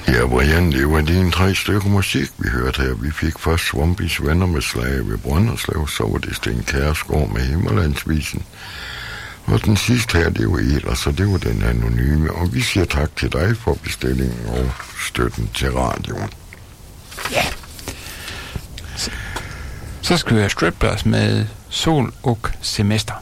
Ja, Brian, det var dine 3 stykker musik, vi hørte her. Vi fik først Swampys Venner med Slag ved Brønderslev, så var det Sten Kjærsgaard med Himmerlandsvisen. Og den sidste her, det var Eder, så det var den anonyme. Og vi siger tak til dig for bestillingen og støtten til radioen. Ja. Så skal vi have Striplers med Sol og Semester.